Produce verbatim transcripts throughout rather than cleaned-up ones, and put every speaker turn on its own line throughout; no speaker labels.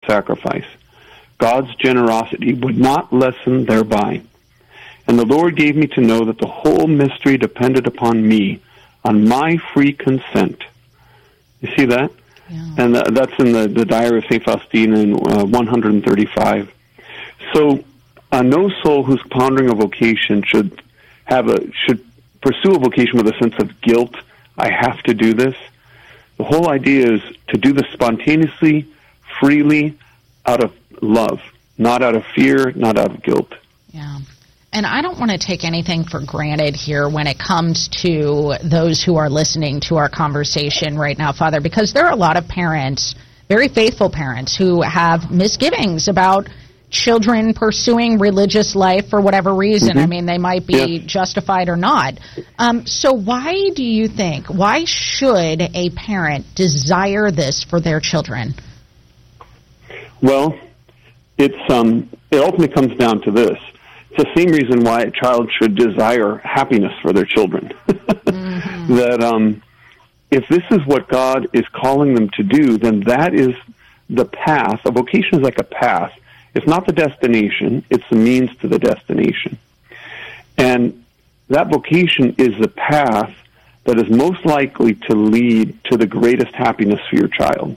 sacrifice. God's generosity would not lessen thereby. And the Lord gave me to know that the whole mystery depended upon me, on my free consent. You see that? Yeah. And uh, that's in the, the Diary of Saint Faustina in uh, one thirty-five. So uh, no soul who's pondering a vocation should have a should pursue a vocation with a sense of guilt. I have to do this. The whole idea is to do this spontaneously, freely, out of love, not out of fear, not out of guilt.
Yeah. And I don't want to take anything for granted here when it comes to those who are listening to our conversation right now, Father, because there are a lot of parents, very faithful parents, who have misgivings about children pursuing religious life for whatever reason. Mm-hmm. I mean, they might be yeah. justified or not. Um, so why do you think, why should a parent desire this for their children?
Well, it's um, it ultimately comes down to this. It's the same reason why a child should desire happiness for their children. mm-hmm. That um, if this is what God is calling them to do, then that is the path. A vocation is like a path. It's not the destination. It's the means to the destination. And that vocation is the path that is most likely to lead to the greatest happiness for your child.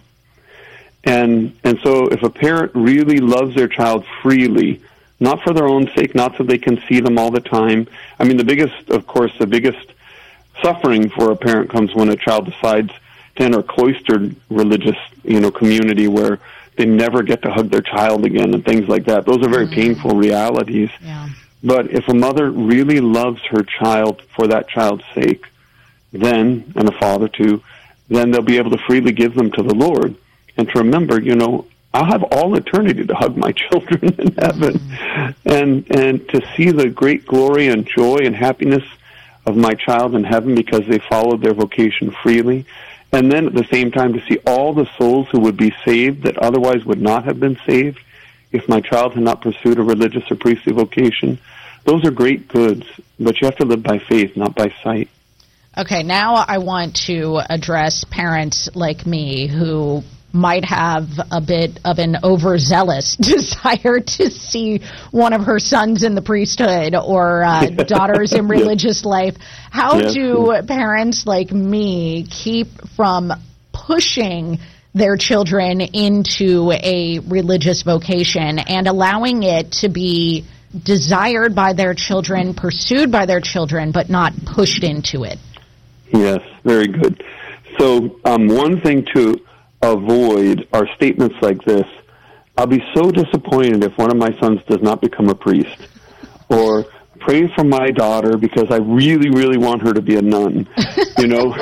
And and so if a parent really loves their child freely, not for their own sake, not so they can see them all the time. I mean, the biggest, of course, the biggest suffering for a parent comes when a child decides to enter a cloistered religious, you know, community where they never get to hug their child again and things like that. Those are very mm-hmm. painful realities.
Yeah.
But if a mother really loves her child for that child's sake, then, and a father too, then they'll be able to freely give them to the Lord. And to remember, you know, I'll have all eternity to hug my children in heaven, mm-hmm. and and to see the great glory and joy and happiness of my child in heaven because they followed their vocation freely, and then at the same time to see all the souls who would be saved that otherwise would not have been saved if my child had not pursued a religious or priestly vocation. Those are great goods, but you have to live by faith, not by sight.
Okay, now I want to address parents like me who might have a bit of an overzealous desire to see one of her sons in the priesthood or uh, daughters in religious life. How yes. do parents like me keep from pushing their children into a religious vocation and allowing it to be desired by their children, pursued by their children, but not pushed into it?
Yes, very good. So um, one thing to avoid are statements like this: I'll be so disappointed if one of my sons does not become a priest, or pray for my daughter because I really, really want her to be a nun. You know,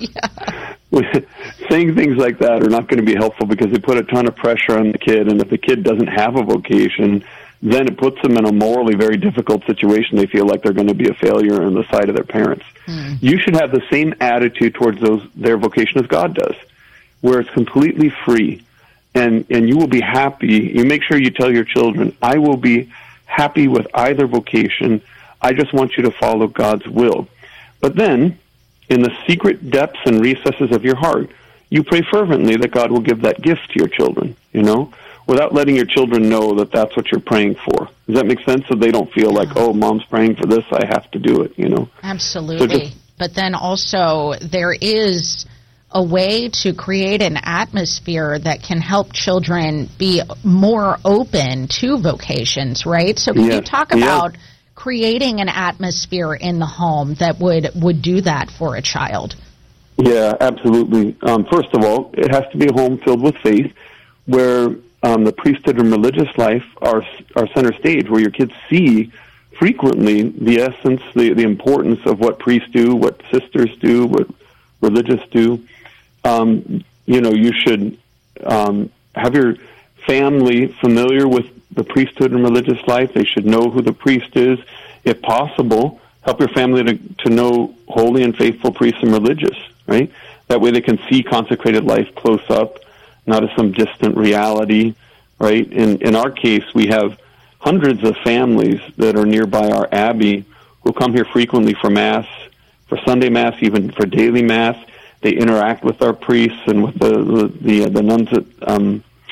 yeah. Saying things like that are not going to be helpful because they put a ton of pressure on the kid, and if the kid doesn't have a vocation, then it puts them in a morally very difficult situation. They feel like they're going to be a failure on the side of their parents. Mm. You should have the same attitude towards those their vocation as God does, where it's completely free, and, and you will be happy. You make sure you tell your children, I will be happy with either vocation. I just want you to follow God's will. But then, in the secret depths and recesses of your heart, you pray fervently that God will give that gift to your children, you know, without letting your children know that that's what you're praying for. Does that make sense? So they don't feel like, oh, mom's praying for this, I have to do it, you know.
Absolutely. So just, but then also there is a way to create an atmosphere that can help children be more open to vocations, right? So can yes. you talk about yes. creating an atmosphere in the home that would, would do that for a child?
Yeah, absolutely. Um, first of all, it has to be a home filled with faith where um, the priesthood and religious life are, are center stage, where your kids see frequently the essence, the, the importance of what priests do, what sisters do, what religious do. Um, you know, you should um, have your family familiar with the priesthood and religious life. They should know who the priest is. If possible, help your family to, to know holy and faithful priests and religious, right? That way they can see consecrated life close up, not as some distant reality, right? In, in our case, we have hundreds of families that are nearby our abbey who come here frequently for Mass, for Sunday Mass, even for daily Mass. They interact with our priests and with the the, the, the nuns at um,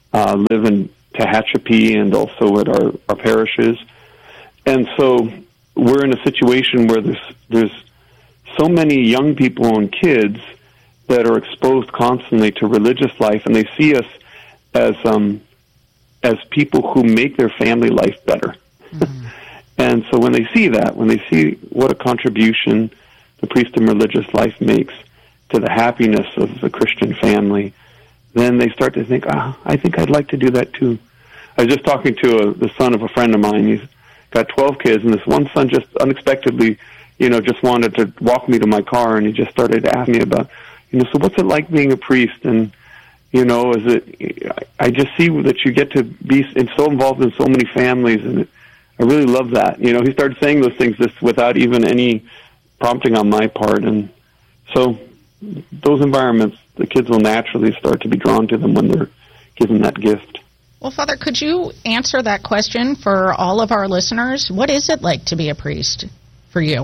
uh, live in Tehachapi and also at our, our parishes. And so we're in a situation where there's, there's so many young people and kids that are exposed constantly to religious life, and they see us as um, as people who make their family life better. Mm-hmm. And so when they see that, when they see what a contribution the priest in religious life makes to the happiness of the Christian family, then they start to think, ah, I think I'd like to do that too. I was just talking to a, the son of a friend of mine. He's got twelve kids, and this one son just unexpectedly, you know, just wanted to walk me to my car, and he just started to ask me about, you know, so what's it like being a priest? And, you know, is it, I just see that you get to be so involved in so many families, and it, I really love that. You know, he started saying those things just without even any prompting on my part. And so those environments, the kids will naturally start to be drawn to them when they're given that gift.
Well, Father, could you answer that question for all of our listeners? What is it like to be a priest for you?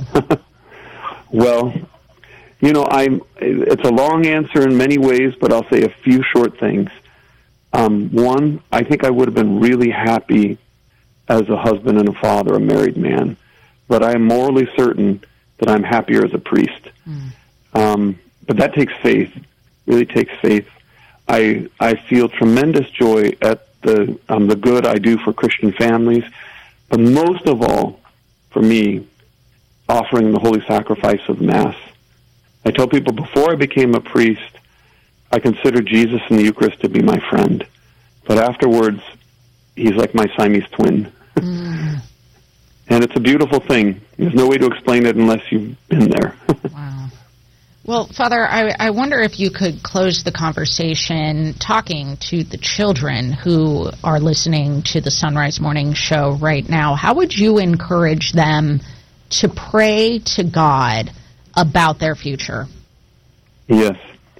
Well, you know, I'm, it's a long answer in many ways, but I'll say a few short things. Um, one, I think I would have been really happy as a husband and a father, a married man, but I am morally certain that I'm happier as a priest. Mm. Um, but that takes faith, really takes faith. I I feel tremendous joy at the um, the good I do for Christian families, but most of all, for me, offering the holy sacrifice of Mass. I tell people before I became a priest, I considered Jesus in the Eucharist to be my friend. But afterwards, he's like my Siamese twin. Mm. And it's a beautiful thing. There's no way to explain it unless you've been there.
Wow. Well, Father, I, I wonder if you could close the conversation talking to the children who are listening to the Sunrise Morning Show right now. How would you encourage them to pray to God about their future?
Yes.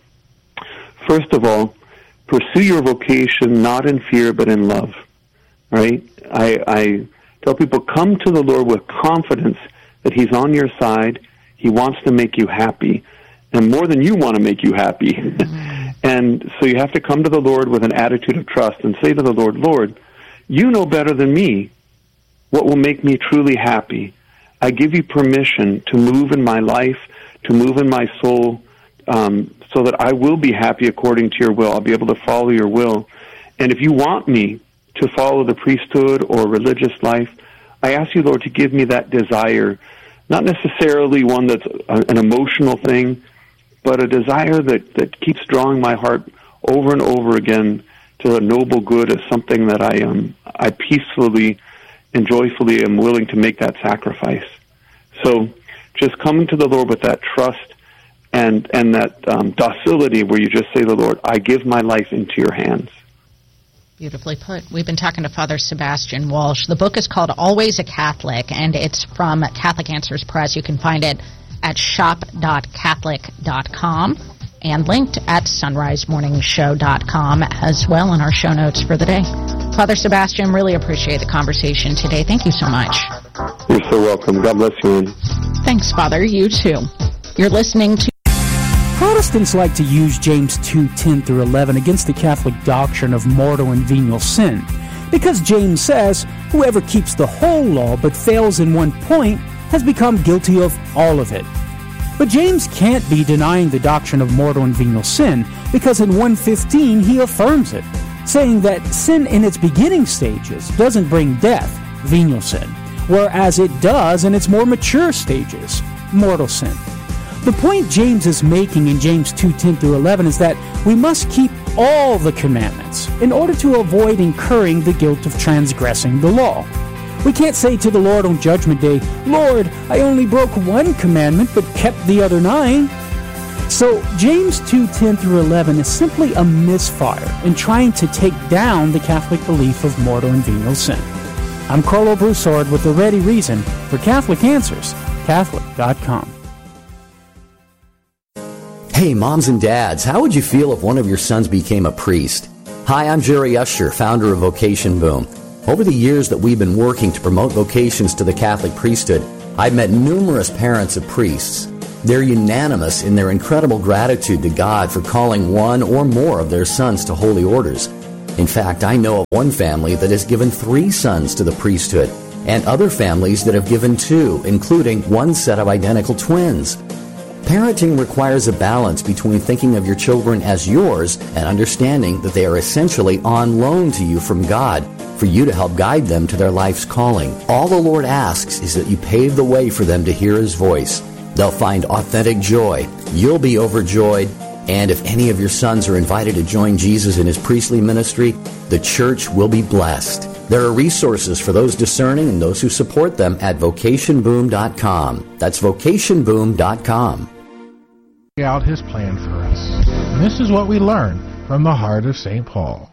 First of all, pursue your vocation not in fear but in love. Right? I, I tell people, come to the Lord with confidence that he's on your side. He wants to make you happy, and more than you want to make you happy. Mm-hmm. And so you have to come to the Lord with an attitude of trust and say to the Lord, Lord, you know better than me what will make me truly happy. I give you permission to move in my life, to move in my soul, um, so that I will be happy according to your will. I'll be able to follow your will. And if you want me to follow the priesthood or religious life, I ask you, Lord, to give me that desire, not necessarily one that's a, an emotional thing, but a desire that, that keeps drawing my heart over and over again to a noble good as something that I um, I peacefully and joyfully am willing to make that sacrifice. So just coming to the Lord with that trust and, and that um, docility where you just say to the Lord, I give my life into your hands.
Beautifully put. We've been talking to Father Sebastian Walsh. The book is called Always a Catholic, and it's from Catholic Answers Press. You can find it at shop dot catholic dot com and linked at sunrise morning show dot com as well in our show notes for the day. Father Sebastian, really appreciate the conversation today. Thank you so much.
You're so welcome. God bless you, Anne.
Thanks, Father. You too. You're listening to
Protestants like to use James two ten through eleven against the Catholic doctrine of mortal and venial sin, because James says, whoever keeps the whole law but fails in one point has become guilty of all of it. But James can't be denying the doctrine of mortal and venial sin, because in one fifteen he affirms it, saying that sin in its beginning stages doesn't bring death, venial sin, whereas it does in its more mature stages, mortal sin. The point James is making in James two ten through eleven is that we must keep all the commandments in order to avoid incurring the guilt of transgressing the law. We can't say to the Lord on Judgment Day, Lord, I only broke one commandment but kept the other nine. So James two ten through eleven is simply a misfire in trying to take down the Catholic belief of mortal and venial sin. I'm Carlo Broussard with the ready reason for Catholic Answers, Catholic dot com.
Hey, moms and dads, how would you feel if one of your sons became a priest? Hi, I'm Jerry Usher, founder of Vocation Boom. Over the years that we've been working to promote vocations to the Catholic priesthood, I've met numerous parents of priests. They're unanimous in their incredible gratitude to God for calling one or more of their sons to holy orders. In fact, I know of one family that has given three sons to the priesthood, and other families that have given two, including one set of identical twins. Parenting requires a balance between thinking of your children as yours and understanding that they are essentially on loan to you from God for you to help guide them to their life's calling. All the Lord asks is that you pave the way for them to hear His voice. They'll find authentic joy. You'll be overjoyed. And if any of your sons are invited to join Jesus in His priestly ministry, the church will be blessed. There are resources for those discerning and those who support them at vocation boom dot com. That's vocation boom dot com.
Out His plan for us. And this is what we learn from the heart of Saint Paul.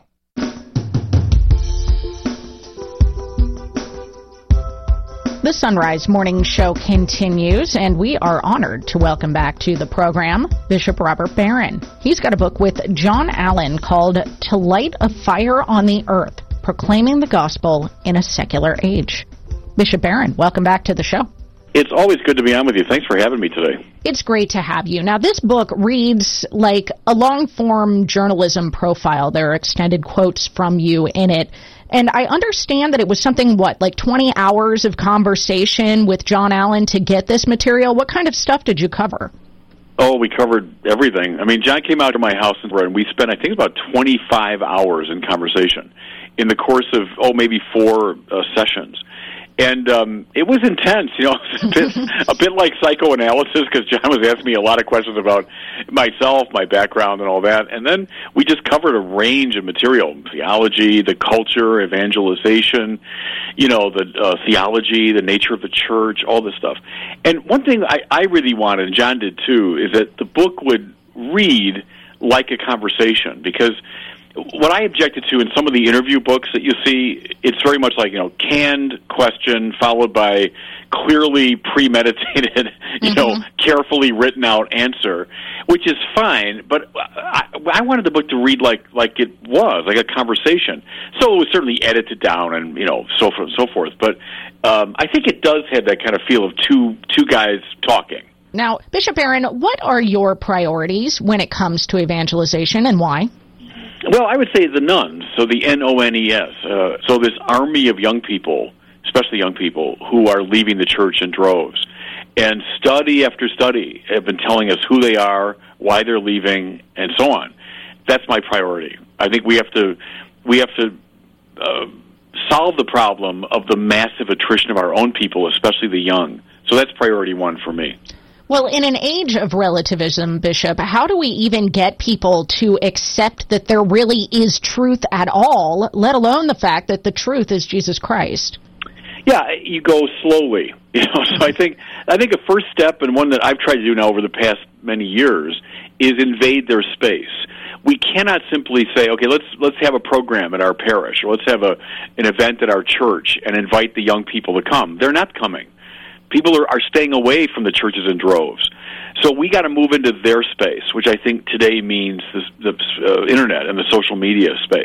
The Sunrise Morning Show continues, and we are honored to welcome back to the program Bishop Robert Barron. He's got a book with John Allen called To Light a Fire on the Earth, Proclaiming the Gospel in a Secular Age. Bishop Barron, welcome back to the show.
It's always good to be on with you. Thanks for having me today.
It's great to have you. Now, this book reads like a long-form journalism profile. There are extended quotes from you in it. And I understand that it was something, what, like twenty hours of conversation with John Allen to get this material? What kind of stuff did you cover?
Oh, we covered everything. I mean, John came out to my house and we spent, I think, about twenty-five hours in conversation in the course of, oh, maybe four uh, sessions. And um, it was intense, you know, a bit, a bit like psychoanalysis, because John was asking me a lot of questions about myself, my background, and all that. And then we just covered a range of material: theology, the culture, evangelization, you know, the uh, theology, the nature of the church, all this stuff. And one thing I, I really wanted, and John did too, is that the book would read like a conversation, because what I objected to in some of the interview books that you see, it's very much like, you know, canned question followed by clearly premeditated, you mm-hmm. know, carefully written out answer, which is fine, but I, I wanted the book to read like, like it was, like a conversation. So it was certainly edited down and, you know, so forth and so forth, but um, I think it does have that kind of feel of two two guys talking.
Now, Bishop Barron, what are your priorities when it comes to evangelization, and why?
Well, I would say the nuns, so the N O N E S. Uh, so this army of young people, especially young people, who are leaving the church in droves. And study after study have been telling us who they are, why they're leaving, and so on. That's my priority. I think we have to we have to uh, solve the problem of the massive attrition of our own people, especially the young. So that's priority one for me.
Well, in an age of relativism, Bishop, how do we even get people to accept that there really is truth at all, let alone the fact that the truth is Jesus Christ?
Yeah, you go slowly. You know, so I think I think a first step, and one that I've tried to do now over the past many years, is invade their space. We cannot simply say, okay, let's let's have a program at our parish, or let's have a an event at our church and invite the young people to come. They're not coming. People are, are staying away from the churches in droves. So we got to move into their space, which I think today means this, the uh, Internet and the social media space.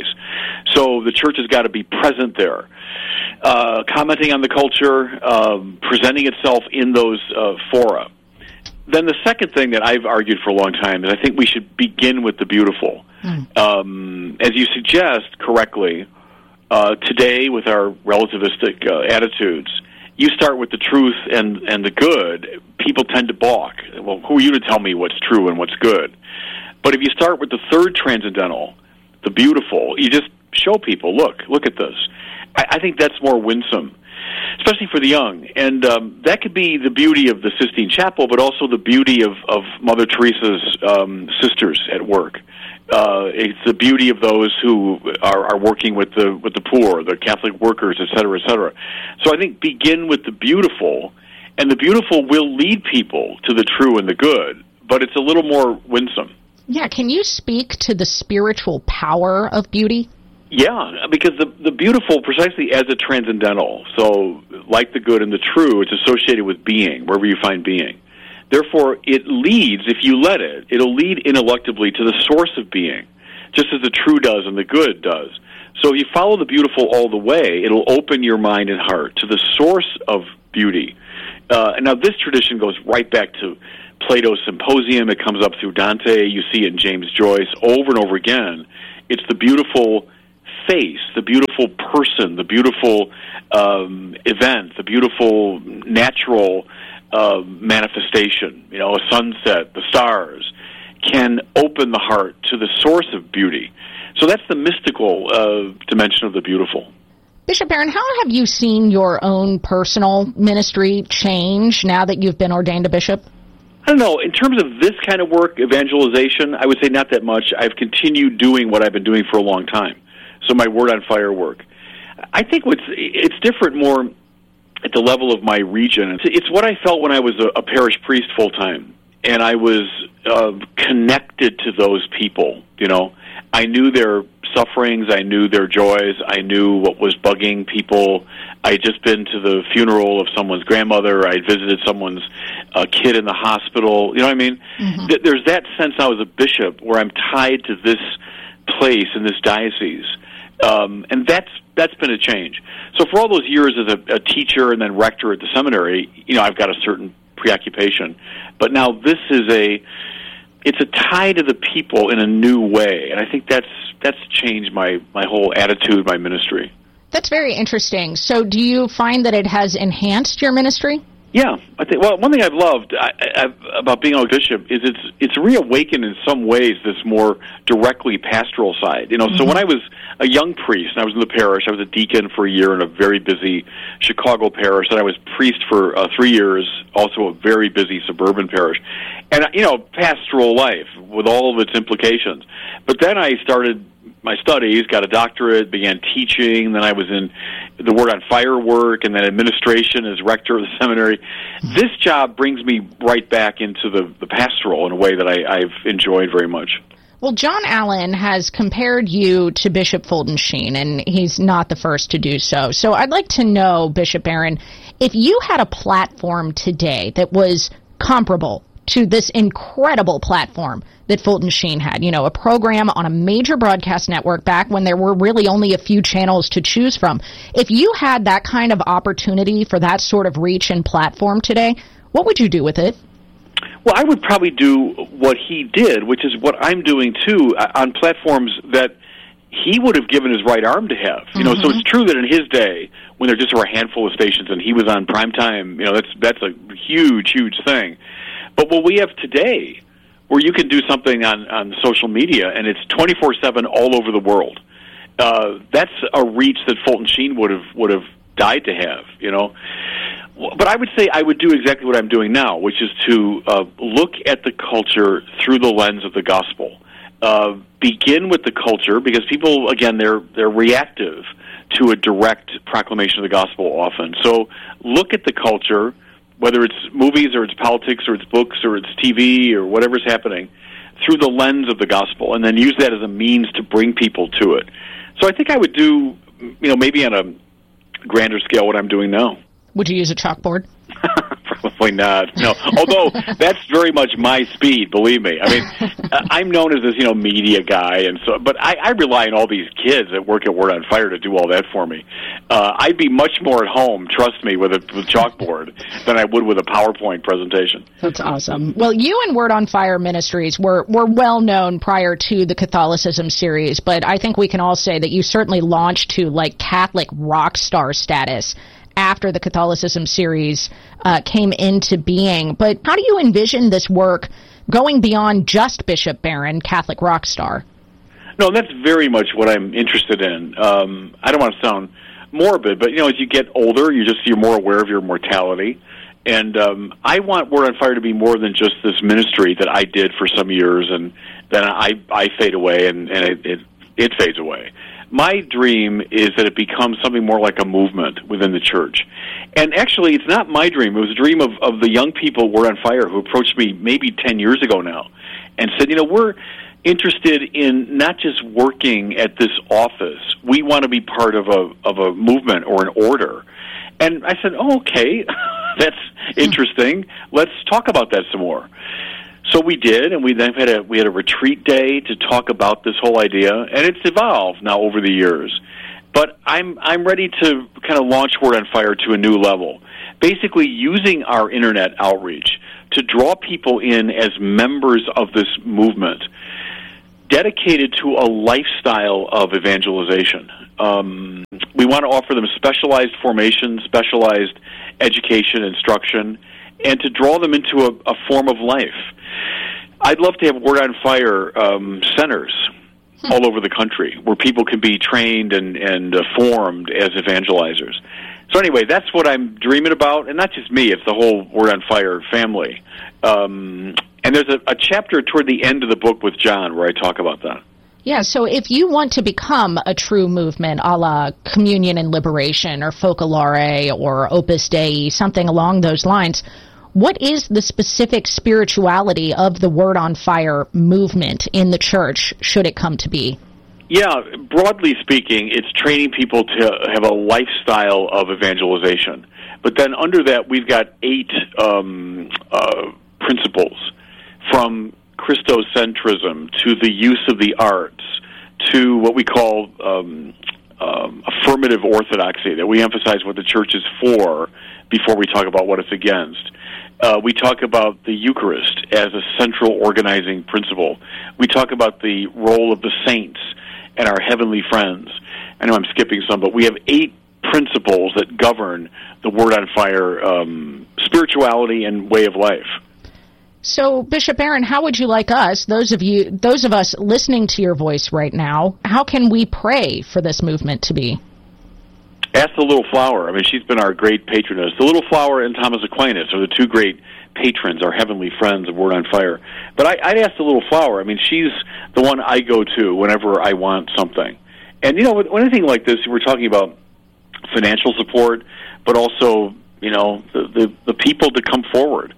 So the church has got to be present there, uh, commenting on the culture, um, presenting itself in those uh, fora. Then the second thing that I've argued for a long time is I think we should begin with the beautiful. Mm. Um, as you suggest correctly, uh, today with our relativistic uh, attitudes, you start with the truth and, and the good, people tend to balk. Well, who are you to tell me what's true and what's good? But if you start with the third transcendental, the beautiful, you just show people, look, look at this. I, I think that's more winsome, especially for the young. And um, that could be the beauty of the Sistine Chapel, but also the beauty of, of Mother Teresa's um, sisters at work. Uh, it's the beauty of those who are, are working with the with the poor, the Catholic workers, et cetera, et cetera. So I think begin with the beautiful, and the beautiful will lead people to the true and the good, but it's a little more winsome.
Yeah, can you speak to the spiritual power of beauty?
Yeah, because the the beautiful, precisely as a transcendental, so like the good and the true, it's associated with being, wherever you find being. Therefore, it leads, if you let it, it'll lead ineluctably to the source of being, just as the true does and the good does. So if you follow the beautiful all the way, it'll open your mind and heart to the source of beauty. Uh, and now this tradition goes right back to Plato's Symposium. It comes up through Dante. You see it in James Joyce over and over again. It's the beautiful face, the beautiful person, the beautiful um, event, the beautiful natural uh, manifestation, you know, a sunset, the stars, can open the heart to the source of beauty. So that's the mystical uh, dimension of the beautiful.
Bishop Barron, how have you seen your own personal ministry change now that you've been ordained a bishop?
I don't know. In terms of this kind of work, evangelization, I would say not that much. I've continued doing what I've been doing for a long time. So my Word on Fire work. I think what's it's different more at the level of my region. It's, it's what I felt when I was a, a parish priest full time, and I was uh, connected to those people. You know, I knew their sufferings, I knew their joys, I knew what was bugging people. I had just been to the funeral of someone's grandmother. I had visited someone's uh, kid in the hospital. You know what I mean? Mm-hmm. Th- there's that sense now as a bishop where I'm tied to this place in this diocese, um, and that's that's been a change. So for all those years as a, a teacher and then rector at the seminary, you know, I've got a certain preoccupation. But now this is a it's a tie to the people in a new way, and I think that's that's changed my, my whole attitude, my ministry.
That's very interesting. So do you find that it has enhanced your ministry?
Yeah, I think. Well, one thing I've loved I, I've, about being a bishop is it's it's reawakened in some ways this more directly pastoral side. You know, mm-hmm. So when I was a young priest and I was in the parish, I was a deacon for a year in a very busy Chicago parish, and I was priest for uh, three years, also a very busy suburban parish, and you know, pastoral life with all of its implications. But then I started my studies, got a doctorate, began teaching, then I was in the Word on Fire work, and then administration as rector of the seminary. This job brings me right back into the, the pastoral in a way that I, I've enjoyed very much.
Well, John Allen has compared you to Bishop Fulton Sheen, and he's not the first to do so. So I'd like to know, Bishop Barron, if you had a platform today that was comparable to this incredible platform that Fulton Sheen had, you know, a program on a major broadcast network back when there were really only a few channels to choose from. If you had that kind of opportunity for that sort of reach and platform today, what would you do with it?
Well, I would probably do what he did, which is what I'm doing too, on platforms that he would have given his right arm to have. You know, mm-hmm. So it's true that in his day, when there just were a handful of stations and he was on prime time, you know, that's that's a huge, huge thing. But what we have today, where you can do something on, on social media and it's twenty-four seven all over the world, uh, that's a reach that Fulton Sheen would have would have died to have, you know. But I would say I would do exactly what I'm doing now, which is to uh, look at the culture through the lens of the gospel. Uh, begin with the culture, because people, again, they're they're reactive to a direct proclamation of the gospel often. So look at the culture, whether it's movies or it's politics or it's books or it's T V or whatever's happening, through the lens of the gospel, and then use that as a means to bring people to it. So I think I would do, you know, maybe on a grander scale what I'm doing now.
Would you use a chalkboard?
Probably not. No. Although that's very much my speed, believe me. I mean, I'm known as this, you know, media guy, and so. But I, I rely on all these kids that work at Word on Fire to do all that for me. Uh, I'd be much more at home, trust me, with a with chalkboard than I would with a PowerPoint presentation.
That's awesome. Well, you and Word on Fire Ministries were were well known prior to the Catholicism series, but I think we can all say that you certainly launched to like Catholic rock star status after the Catholicism series uh, came into being. But how do you envision this work going beyond just Bishop Barron, Catholic rock star?
No, that's very much what I'm interested in. Um, I don't want to sound morbid, but, you know, as you get older, you just, you're more aware of your mortality. And um, I want Word on Fire to be more than just this ministry that I did for some years, and then I, I fade away, and, and it, it, it fades away. My dream is that it becomes something more like a movement within the church. And actually, it's not my dream. It was a dream of, of the young people at Word on Fire who approached me maybe ten years ago now and said, you know, we're interested in not just working at this office. We want to be part of a of a movement or an order. And I said, oh, okay, that's interesting. Let's talk about that some more. So we did, and we then had a we had a retreat day to talk about this whole idea, and it's evolved now over the years. But I'm I'm ready to kind of launch Word on Fire to a new level, basically using our internet outreach to draw people in as members of this movement. dedicated to a lifestyle of evangelization. Um, we want to offer them specialized formation, specialized education, instruction, and to draw them into a, a form of life. I'd love to have Word on Fire um, centers hmm. all over the country where people can be trained and, and uh, formed as evangelizers. So anyway, that's what I'm dreaming about, and not just me, it's the whole Word on Fire family. Um, and there's a, a chapter toward the end of the book with John where I talk about that.
Yeah, so if you want to become a true movement a la Communion and Liberation or Focolare or Opus Dei, something along those lines, what is the specific spirituality of the Word on Fire movement in the church, should it come to be?
Yeah, broadly speaking, it's training people to have a lifestyle of evangelization. But then under that, we've got eight um, uh, principles, from Christocentrism to the use of the arts to what we call um, um, affirmative orthodoxy, that we emphasize what the church is for before we talk about what it's against. Uh, we talk about the Eucharist as a central organizing principle. We talk about the role of the saints and our heavenly friends. I know I'm skipping some, but we have eight principles that govern the Word on Fire um, spirituality and way of life.
So, Bishop Barron, how would you like us, those of you, those of us listening to your voice right now, how can we pray for this movement to be?
Ask the Little Flower. I mean, she's been our great patroness. The Little Flower and Thomas Aquinas are the two great patrons, our heavenly friends of Word on Fire. But I, I'd ask the Little Flower. I mean, she's the one I go to whenever I want something. And, you know, with anything like this, we're talking about financial support, but also, you know, the, the, the people to come forward.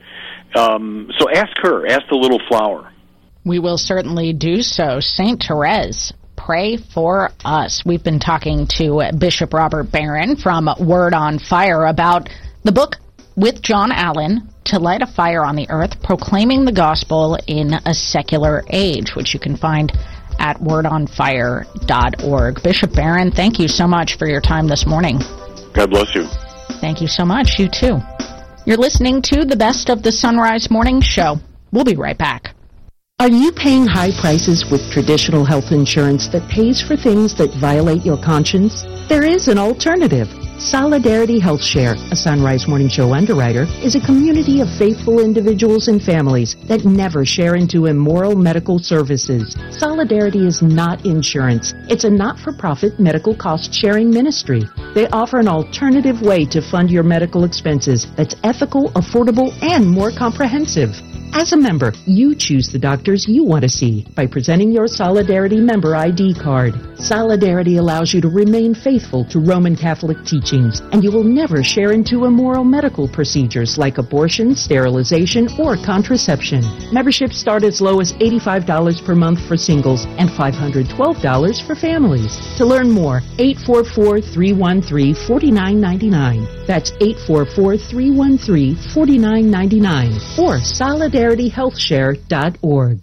Um, so ask her, ask the Little Flower.
We will certainly do so. Saint Therese, pray for us. We've been talking to Bishop Robert Barron from Word on Fire about the book with John Allen, To Light a Fire on the Earth, Proclaiming the Gospel in a Secular Age, which you can find at word on fire dot org. Bishop Barron, thank you so much for your time this morning.
God bless you.
Thank you so much. You too. You're listening to the Best of the Sunrise Morning Show. We'll be right back.
Are you paying high prices with traditional health insurance that pays for things that violate your conscience? There is an alternative. Solidarity Health Share, a Sunrise Morning Show underwriter, is a community of faithful individuals and families that never share into immoral medical services. Solidarity is not insurance. It's a not-for-profit medical cost-sharing ministry. They offer an alternative way to fund your medical expenses that's ethical, affordable, and more comprehensive. As a member, you choose the doctors you want to see by presenting your Solidarity member I D card. Solidarity allows you to remain faithful to Roman Catholic teachings, and you will never share into immoral medical procedures like abortion, sterilization, or contraception. Memberships start as low as eighty-five dollars per month for singles and five hundred twelve dollars for families. To learn more, eight four four, three one three, four nine nine nine. That's eight four four, three one three, four nine nine nine or solidarity health share dot org.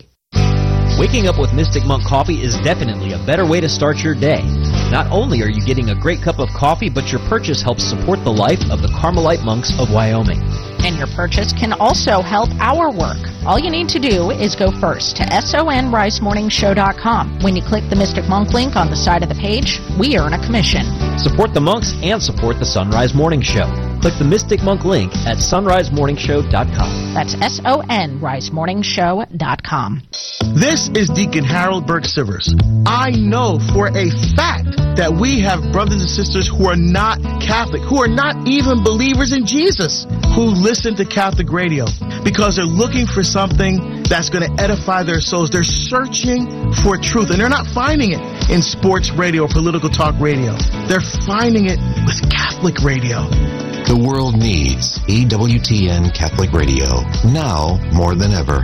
Waking up with Mystic Monk Coffee is definitely a better way to start your day. Not only are you getting a great cup of coffee, but your purchase helps support the life of the Carmelite monks of Wyoming.
And your purchase can also help our work. All you need to do is go first to sonrise morning show dot com. When you click the Mystic Monk link on the side of the page, we earn a commission.
Support the monks and support the Sunrise Morning Show. Click the Mystic Monk link at sunrise morning show dot com.
That's S O N rise morning show dot com.
This is Deacon Harold Burke Sivers. I know for a fact that we have brothers and sisters who are not Catholic, who are not even believers in Jesus, who listen to Catholic radio because they're looking for something that's going to edify their souls. They're searching for truth, and they're not finding it in sports radio or political talk radio. They're finding it with Catholic radio.
The world needs E W T N Catholic Radio, now more than ever.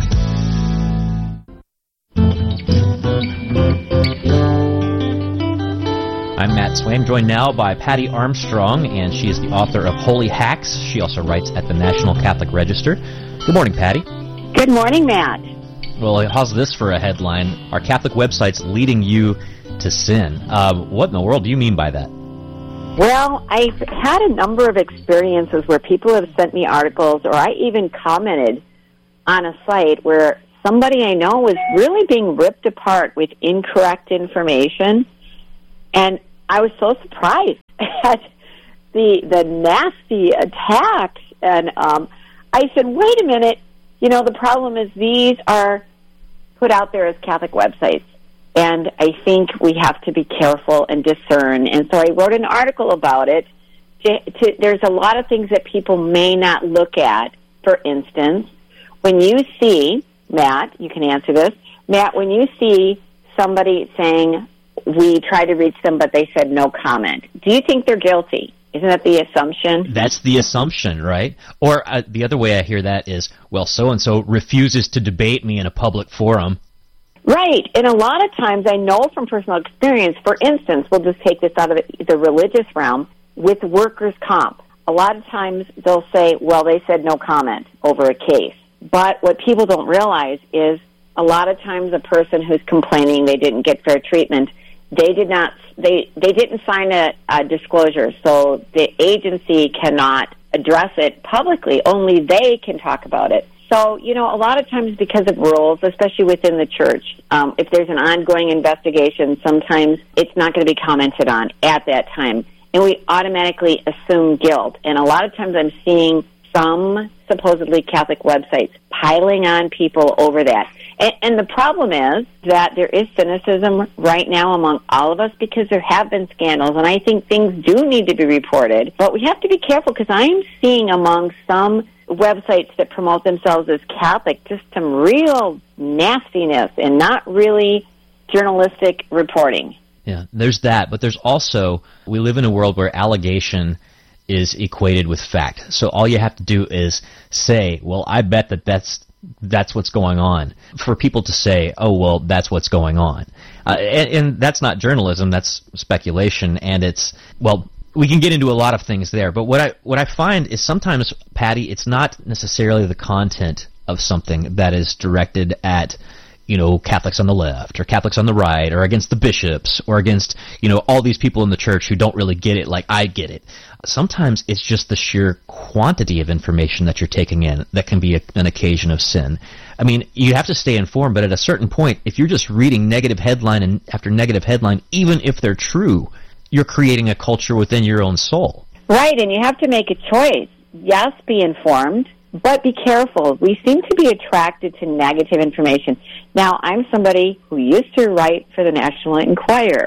I'm Matt Swaim, joined now by Patty Armstrong, and she is the author of Holy Hacks. She also writes at the National Catholic Register. Good morning, Patty.
Good morning, Matt.
Well, how's this for a headline? Our Catholic website's leading you to sin. Uh, what in the world do you mean by that?
Well, I've had a number of experiences where people have sent me articles, or I even commented on a site where somebody I know was really being ripped apart with incorrect information, and I was so surprised at the the nasty attacks. And um, I said, wait a minute, you know, the problem is these are put out there as Catholic websites, and I think we have to be careful and discern. And so I wrote an article about it. To, to, there's a lot of things that people may not look at. For instance, when you see, Matt, you can answer this, Matt, when you see somebody saying, we tried to reach them, but they said no comment, do you think they're guilty? Isn't that the assumption?
That's the assumption, right? Or uh, the other way I hear that is, well, so-and-so refuses to debate me in a public forum.
Right, and a lot of times I know from personal experience, for instance, we'll just take this out of the, the religious realm, with workers' comp. A lot of times they'll say, well, they said no comment over a case. But what people don't realize is a lot of times a person who's complaining they didn't get fair treatment, they did not, they, they didn't sign a, a disclosure, so the agency cannot address it publicly. Only they can talk about it. So, you know, a lot of times because of rules, especially within the church, um, if there's an ongoing investigation, sometimes it's not going to be commented on at that time. And we automatically assume guilt. And a lot of times I'm seeing some supposedly Catholic websites piling on people over that. And, and the problem is that there is cynicism right now among all of us because there have been scandals. And I think things do need to be reported. But we have to be careful because I'm seeing among some websites that promote themselves as Catholic just some real nastiness and not really journalistic reporting.
Yeah, there's that, but there's also, we live in a world where allegation is equated with fact. So all you have to do is say, well, I bet that that's that's what's going on. For people to say, oh, well, that's what's going on. Uh, and, and that's not journalism, that's speculation, and it's, well, we can get into a lot of things there, but what I what I find is sometimes, Patty, it's not necessarily the content of something that is directed at, you know, Catholics on the left or Catholics on the right or against the bishops or against, you know, all these people in the church who don't really get it like I get it. Sometimes it's just the sheer quantity of information that you're taking in that can be a, an occasion of sin. I mean, you have to stay informed, but at a certain point, if you're just reading negative headline and after negative headline, even if they're true, you're creating a culture within your own soul.
Right, and you have to make a choice. Yes, be informed, but be careful. We seem to be attracted to negative information. Now, I'm somebody who used to write for the National Enquirer.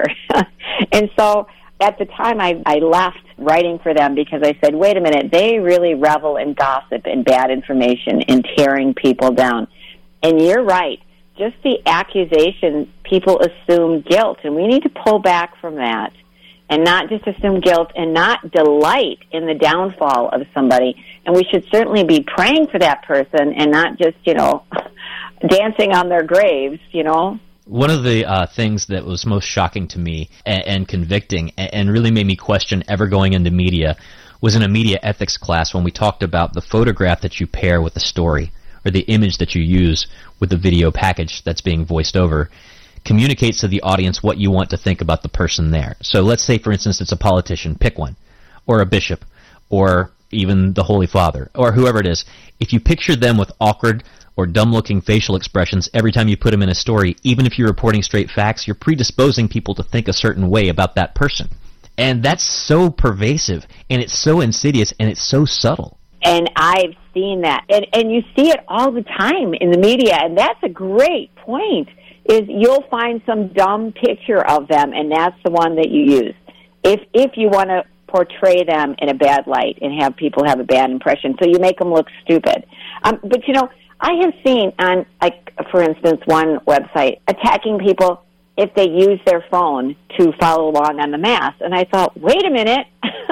And so at the time, I, I left writing for them because I said, wait a minute, they really revel in gossip and bad information and tearing people down. And you're right. Just the accusation, people assume guilt, and we need to pull back from that and not just assume guilt and not delight in the downfall of somebody. And we should certainly be praying for that person and not just, you know, dancing on their graves, you know.
One of the uh, things that was most shocking to me and, and convicting and, and really made me question ever going into media was in a media ethics class when we talked about the photograph that you pair with the story or the image that you use with the video package that's being voiced over communicates to the audience what you want to think about the person there. So let's say, for instance, it's a politician, pick one, or a bishop, or even the Holy Father, or whoever it is. If you picture them with awkward or dumb-looking facial expressions every time you put them in a story, even if you're reporting straight facts, you're predisposing people to think a certain way about that person. And that's so pervasive, and it's so insidious, and it's so subtle.
And I've seen that. And, and you see it all the time in the media, and that's a great point. Is you'll find some dumb picture of them, and that's the one that you use. If if you want to portray them in a bad light and have people have a bad impression, so you make them look stupid. Um, but, you know, I have seen on, like, for instance, one website attacking people if they use their phone to follow along on the Mass. And I thought, wait a minute.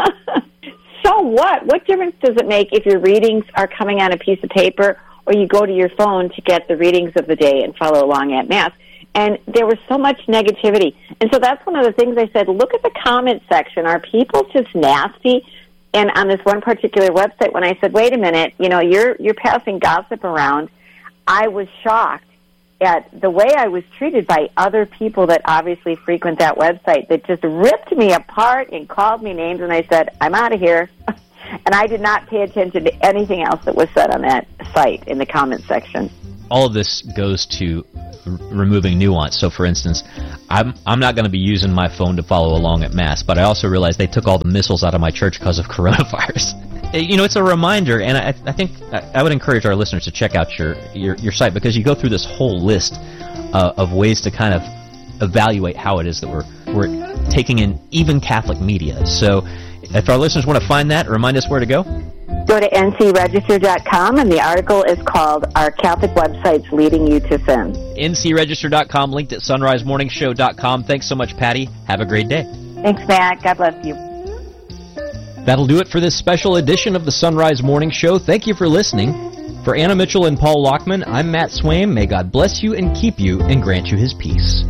So what? What difference does it make if your readings are coming on a piece of paper or you go to your phone to get the readings of the day and follow along at Mass? And there was so much negativity. And so that's one of the things I said, look at the comment section. Are people just nasty? And on this one particular website, when I said, wait a minute, you know, you're you're passing gossip around, I was shocked at the way I was treated by other people that obviously frequent that website that just ripped me apart and called me names. And I said, I'm out of here. And I did not pay attention to anything else that was said on that site in the comment section.
all of this goes to r- removing nuance. So, for instance, I'm I'm not going to be using my phone to follow along at Mass, but I also realized they took all the missiles out of my church because of coronavirus. You know, it's a reminder, and I, I think I would encourage our listeners to check out your, your, your site, because you go through this whole list uh, of ways to kind of evaluate how it is that we're we're taking in even Catholic media. So if our listeners want to find that, remind us where to go.
Go to N C register dot com, and the article is called Are Catholic Websites Leading You to Sin?
N C register dot com, linked at sunrise morning show dot com. Thanks so much, Patty. Have a great day.
Thanks, Matt. God bless you.
That'll do it for this special edition of the Sunrise Morning Show. Thank you for listening. For Anna Mitchell and Paul Lockman, I'm Matt Swaim. May God bless you and keep you and grant you his peace.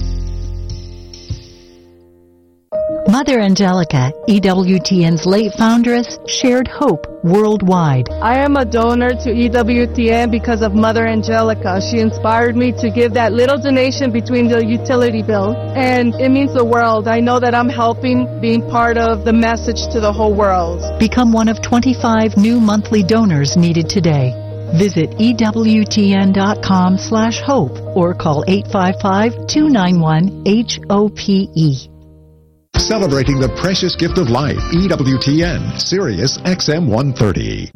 Mother Angelica, E W T N's late foundress, shared hope worldwide.
I am a donor to E W T N because of Mother Angelica. She inspired me to give that little donation between the utility bill, and it means the world. I know that I'm helping, being part of the message to the whole world.
Become one of twenty-five new monthly donors needed today. Visit E W T N dot com slash hope or call eight five five, two nine one, H O P E.
Celebrating the precious gift of life, E W T N, Sirius X M one thirty.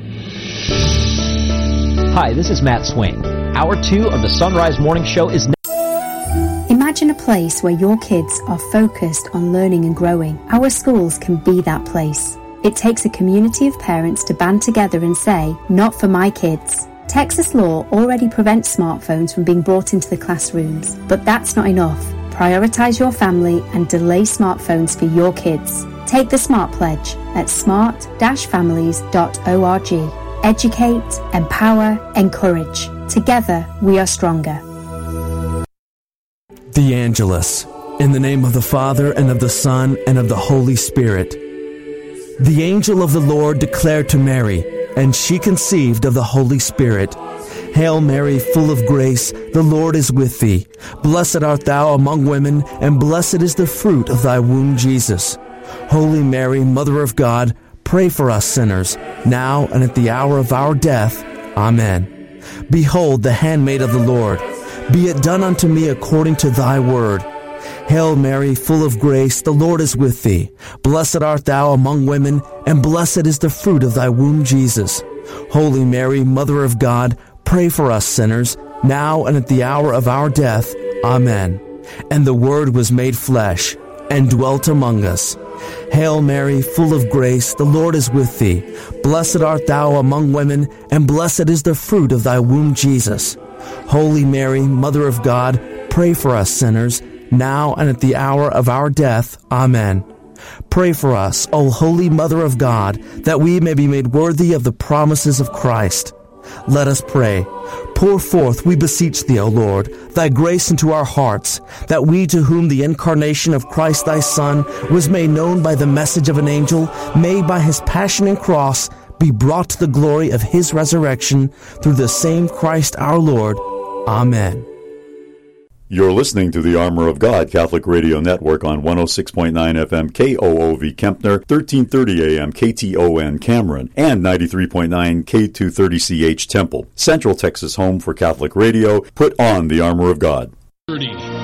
Hi, this is Matt Swain. Hour two of the Sunrise Morning Show is now.
Imagine a place where your kids are focused on learning and growing. Our schools can be that place. It takes a community of parents to band together and say, not for my kids. Texas law already prevents smartphones from being brought into the classrooms, but that's not enough. Prioritize your family and delay smartphones for your kids. Take the Smart Pledge at smart dash families dot org. Educate, empower, encourage. Together, we are stronger.
The Angelus. In the name of the Father, and of the Son, and of the Holy Spirit. The angel of the Lord declared to Mary, and she conceived of the Holy Spirit. Hail Mary, full of grace, the Lord is with thee. Blessed art thou among women, and blessed is the fruit of thy womb, Jesus. Holy Mary, Mother of God, pray for us sinners, now and at the hour of our death. Amen. Behold, the handmaid of the Lord. Be it done unto me according to thy word. Hail Mary, full of grace, the Lord is with thee. Blessed art thou among women, and blessed is the fruit of thy womb, Jesus. Holy Mary, Mother of God, pray for us sinners, now and at the hour of our death. Amen. And the Word was made flesh, and dwelt among us. Hail Mary, full of grace, the Lord is with thee. Blessed art thou among women, and blessed is the fruit of thy womb, Jesus. Holy Mary, Mother of God, pray for us sinners, now and at the hour of our death. Amen. Pray for us, O Holy Mother of God, that we may be made worthy of the promises of Christ. Let us pray. Pour forth, we beseech thee, O Lord, thy grace into our hearts, that we, to whom the incarnation of Christ thy Son was made known by the message of an angel, may by his passion and cross be brought to the glory of his resurrection, through the same Christ our Lord. Amen.
You're listening to the Armor of God Catholic Radio Network on one oh six point nine F M K O O V Kempner, thirteen thirty A M K T O N Cameron, and ninety-three point nine K two thirty C H Temple. Central Texas home for Catholic radio. Put on the Armor of God.
thirty